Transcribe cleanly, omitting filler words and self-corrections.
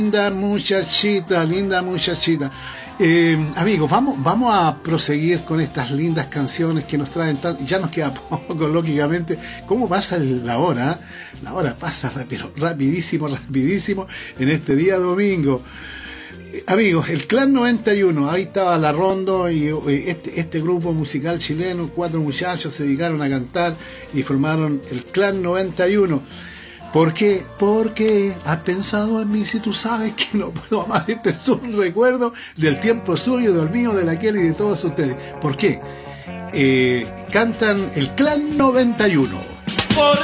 Linda muchachita, linda muchachita. Amigos, vamos a proseguir con estas lindas canciones que nos traen ya nos queda poco, lógicamente. ¿Cómo pasa la hora? La hora pasa rapidísimo en este día domingo. Amigos, el Clan 91, ahí estaba La Rondo y este grupo musical chileno, 4 muchachos se dedicaron a cantar y formaron el Clan 91. ¿Por qué? Porque has pensado en mí si tú sabes que no puedo amar. Este es un recuerdo del tiempo suyo, del mío, de la Kelly y de todos ustedes. ¿Por qué? Cantan el Clan 91.